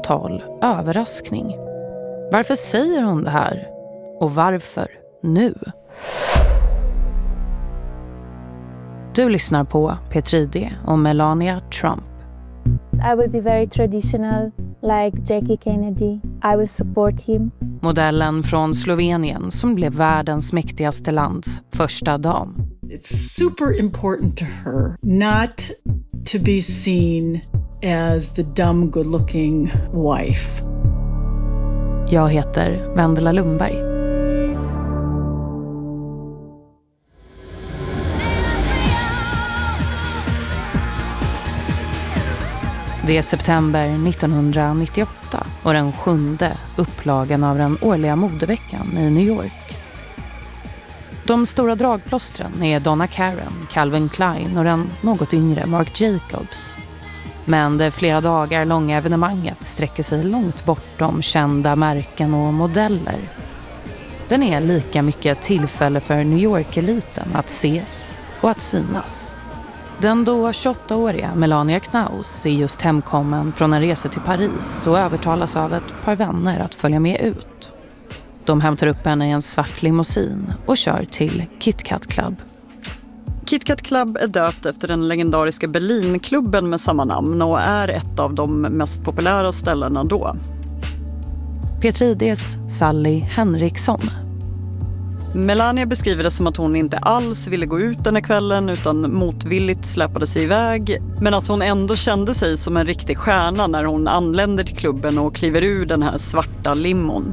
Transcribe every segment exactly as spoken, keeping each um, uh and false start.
total överraskning. Varför säger hon det här? Och varför nu? Du lyssnar på P tre D om Melania Trump. I will be very traditional like Jackie Kennedy. I will support him. Modellen från Slovenien som blev världens mäktigaste lands första dam. It's super important to her not to be seen as the dumb, good-looking wife. Jag heter Vendela Lundberg. Det är september nittonhundranittioåtta och den sjunde upplagan av den årliga modeveckan i New York. De stora dragplåstren är Donna Karan, Calvin Klein och den något yngre Marc Jacobs. Men det flera dagar långa evenemanget sträcker sig långt bortom kända märken och modeller. Den är lika mycket tillfälle för New York-eliten att ses och att synas. Den då tjugoåttaåriga Melania Knaus är just hemkommen från en resa till Paris och övertalas av ett par vänner att följa med ut. De hämtar upp henne i en svart limousin och kör till Kit Kat Club. Kit Kat Club är döpt efter den legendariska Berlinklubben med samma namn och är ett av de mest populära ställena då. P tre D:s Sally Henriksson. Melania beskriver det som att hon inte alls ville gå ut den här kvällen utan motvilligt släpade sig iväg. Men att hon ändå kände sig som en riktig stjärna när hon anländer till klubben och kliver ur den här svarta limon.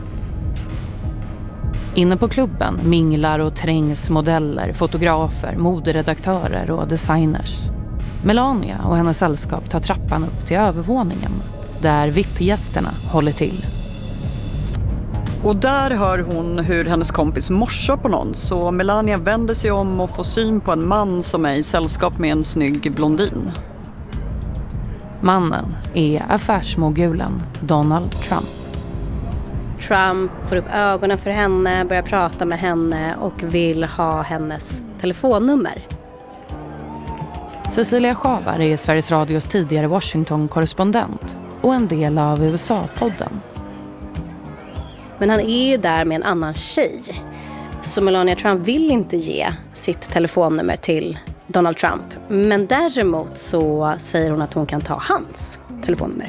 Inne på klubben minglar och trängs modeller, fotografer, moderedaktörer och designers. Melania och hennes sällskap tar trappan upp till övervåningen där V I P-gästerna håller till. Och där hör hon hur hennes kompis morsar på någon, så Melania vänder sig om och får syn på en man som är i sällskap med en snygg blondin. Mannen är affärsmogulen Donald Trump. Trump får upp ögonen för henne, börjar prata med henne och vill ha hennes telefonnummer. Cecilia Schavar är Sveriges Radios tidigare Washington-korrespondent och en del av U S A-podden. Men han är där med en annan tjej. Så Melania Trump vill inte ge sitt telefonnummer till Donald Trump. Men däremot så säger hon att hon kan ta hans telefonnummer.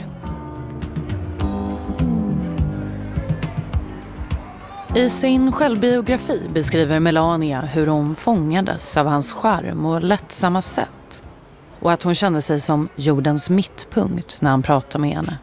I sin självbiografi beskriver Melania hur hon fångades av hans charm och lättsamma sätt. Och att hon kände sig som jordens mittpunkt när han pratade med henne.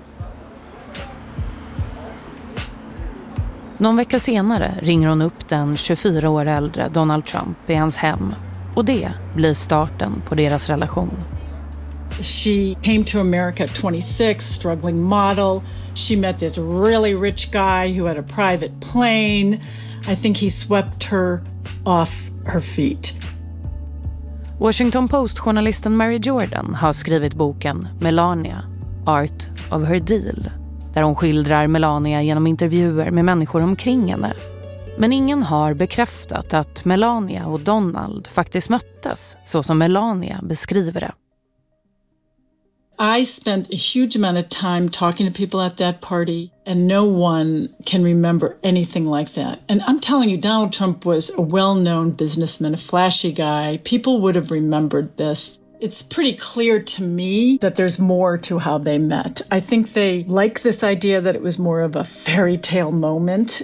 Någon vecka senare ringer hon upp den tjugofyra år äldre Donald Trump i hans hem. Och det blir starten på deras relation. She came to America at twenty-six, struggling model. She met this really rich guy who had a private plane. I think he swept her off her feet. Washington Post-journalisten Mary Jordan har skrivit boken Melania, Art of Her Deal, där hon skildrar Melania genom intervjuer med människor omkring henne. Men ingen har bekräftat att Melania och Donald faktiskt möttes så som Melania beskriver det. I spent a huge amount of time talking to people at that party, and no one can remember anything like that. And I'm telling you, Donald Trump was a well-known businessman, a flashy guy. People would have remembered this. It's pretty clear to me that there's more to how they met. I think they like this idea that it was more of a fairy tale moment.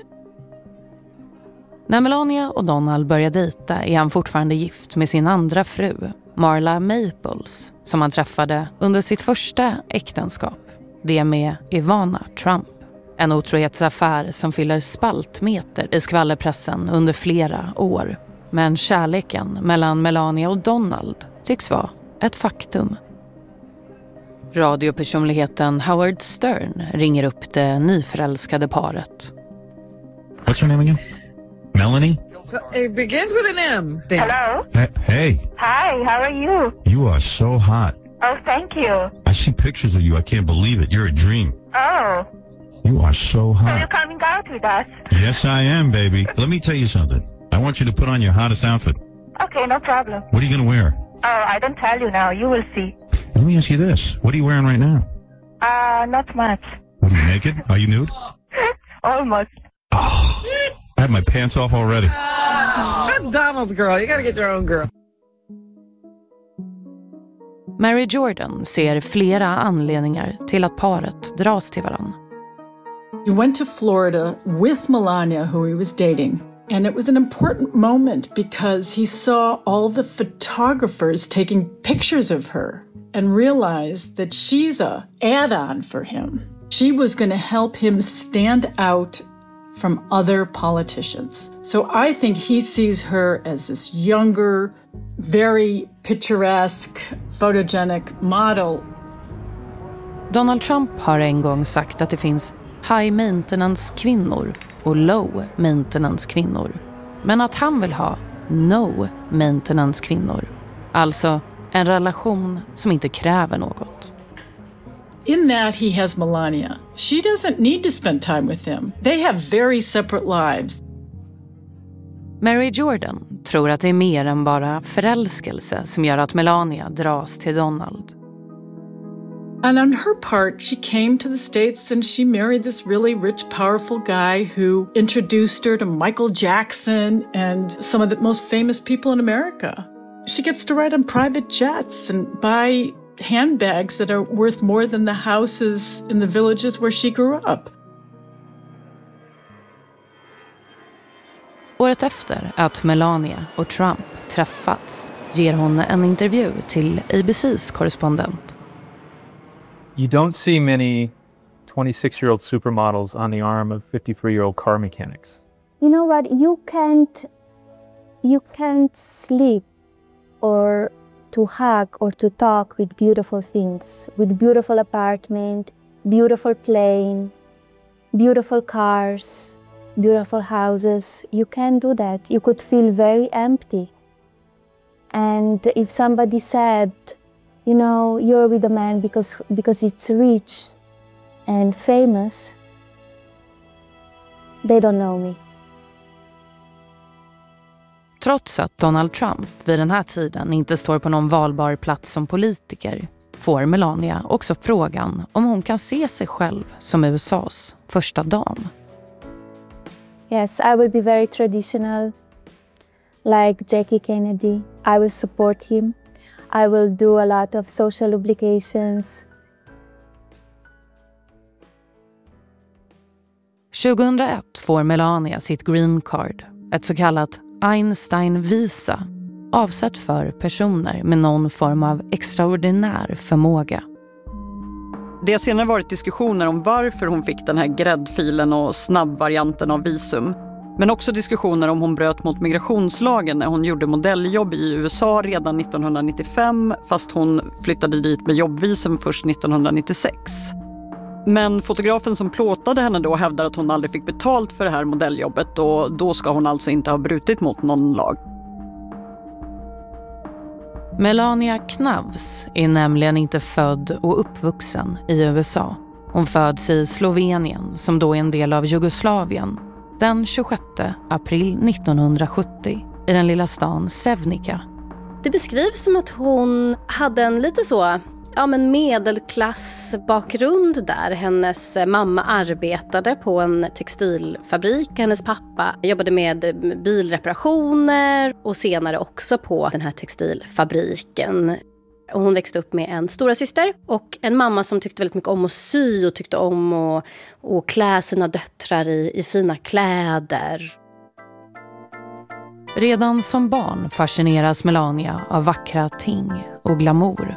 När Melania och Donald börjar dejta är han fortfarande gift med sin andra fru, Marla Maples, som han träffade under sitt första äktenskap, det med Ivana Trump. En otrohetsaffär som fyller spaltmeter i skvallerpressen under flera år. Men kärleken mellan Melania och Donald tycks vara ett faktum. Radiopersonligheten Howard Stern ringer upp det nyförälskade paret. What's your name again? Melanie? It begins with an M. Damn. Hello? Hey, hey. Hi, how are you? You are so hot. Oh, thank you. I see pictures of you. I can't believe it. You're a dream. Oh. You are so So hot. you're coming out with us? Yes, I am, baby. Let me tell you something. I want you to put on your hottest outfit. Okay, no problem. What are you going to wear? Oh, I don't tell you now. You will see. Let me ask you this. What are you wearing right now? Uh, not much. Are you naked? Are you nude? Almost. Oh, I have my pants off already. That's Donald's girl. You gotta get your own girl. Mary Jordan ser flera anledningar till att paret dras till varann. He went to Florida with Melania, who he was dating. And it was an important moment because he saw all the photographers taking pictures of her and realized that she's a add-on for him. She was going to help him stand out from other politicians. So I think he sees her as this younger, very picturesque, photogenic model. Donald Trump har en gång sagt att det finns high maintenance kvinnor och low maintenance kvinnor. Men att han vill ha no maintenance kvinnor. Alltså en relation som inte kräver något. In that he has Melania. She doesn't need to spend time with him. They have very separate lives. Mary Jordan tror att det är mer än bara förälskelse som gör att Melania dras till Donald. And on her part, she came to the States and she married this really rich, powerful guy who introduced her to Michael Jackson and some of the most famous people in America. She gets to ride on private jets and buy handbags that are worth more than the houses in the villages where she grew up. Året efter att Melania och Trump träffats ger hon en intervju till A B C:s korrespondent. You don't see many twenty-six-year-old supermodels on the arm of fifty-three-year-old car mechanics. You know what? You can't, you can't sleep or to hug or to talk with beautiful things, with beautiful apartment, beautiful plane, beautiful cars, beautiful houses. You can't do that. You could feel very empty. And if somebody said, you know, you're with a man because, because it's rich and famous, they don't know me. Trots att Donald Trump vid den här tiden inte står på någon valbar plats som politiker får Melania också frågan om hon kan se sig själv som U S A:s första dam. Yes, I will be very traditional, like Jackie Kennedy. I will support him. I will do a lot of social obligations. tjugohundraett får Melania sitt green card, ett så kallat Einstein-visa, avsett för personer med någon form av extraordinär förmåga. Det har senare varit diskussioner om varför hon fick den här gräddfilen och snabbvarianten av visum. Men också diskussioner om hon bröt mot migrationslagen när hon gjorde modelljobb i U S A redan nittonhundranittiofem, fast hon flyttade dit med jobbvisum först nittonhundranittiosex. Men fotografen som plåtade henne då hävdar att hon aldrig fick betalt för det här modelljobbet och då ska hon alltså inte ha brutit mot någon lag. Melania Knavs är nämligen inte född och uppvuxen i U S A. Hon föds i Slovenien, som då är en del av Jugoslavien, den tjugosjätte april nittonhundrasjuttio i den lilla stan Sevnica. Det beskrivs som att hon hade en lite så... Ja, men medelklassbakgrund där. Hennes mamma arbetade på en textilfabrik. Hennes pappa jobbade med bilreparationer och senare också på den här textilfabriken. Hon växte upp med en stora syster och en mamma som tyckte väldigt mycket om att sy och tyckte om att, att klä sina döttrar i, i fina kläder. Redan som barn fascineras Melania av vackra ting och glamour.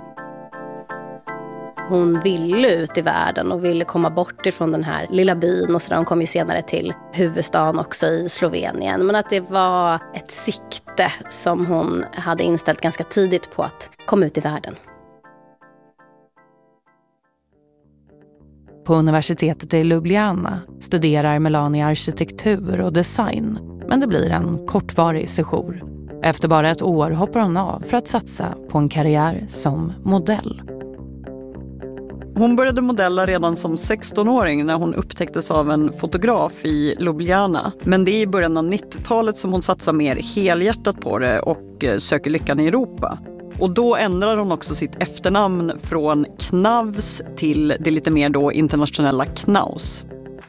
Hon ville ut i världen och ville komma bort ifrån den här lilla byn och så där. Hon kom ju senare till huvudstaden också i Slovenien. Men att det var ett sikte som hon hade inställt ganska tidigt på att komma ut i världen. På universitetet i Ljubljana studerar Melania arkitektur och design. Men det blir en kortvarig sejour. Efter bara ett år hoppar hon av för att satsa på en karriär som modell. Hon började modella redan som sextonåring när hon upptäcktes av en fotograf i Ljubljana. Men det är i början av nittiotalet som hon satsar mer helhjärtat på det och söker lyckan i Europa. Och då ändrar hon också sitt efternamn från Knavs till det lite mer då internationella Knaus.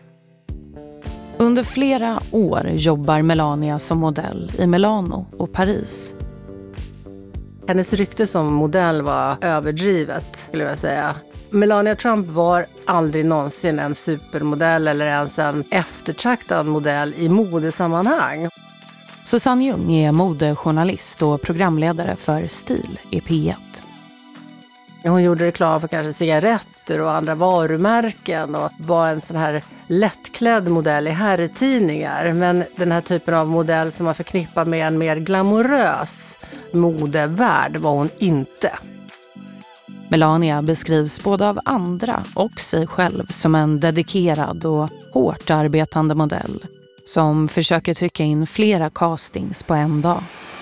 Under flera år jobbar Melania som modell i Milano och Paris. Hennes rykte som modell var överdrivet, skulle jag säga. Melania Trump var aldrig någonsin en supermodell eller ens en eftertraktad modell i modesammanhang. Susanne Ljung är modejournalist och programledare för Stil i P ett. Hon gjorde reklam för kanske cigaretter och andra varumärken och var en sån här lättklädd modell i herrtidningar. Men den här typen av modell som man förknippar med en mer glamorös modevärld var hon inte. Melania beskrivs både av andra och sig själv som en dedikerad och hårt arbetande modell som försöker trycka in flera castings på en dag.